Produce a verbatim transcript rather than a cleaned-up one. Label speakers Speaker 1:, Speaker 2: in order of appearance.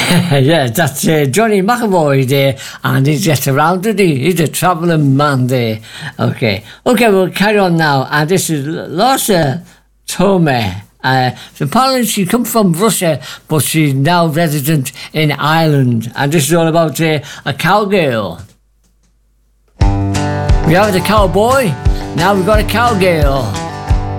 Speaker 1: Yeah, that's uh, Johnny McAvoy there, and he gets around, did he? He's a travelling man there. Okay, okay, we'll carry on now. And this is Larsa Tome. Uh, so apparently she comes from Russia, but she's now resident in Ireland. And this is all about uh, a cowgirl. We have the cowboy, now we've got a cowgirl.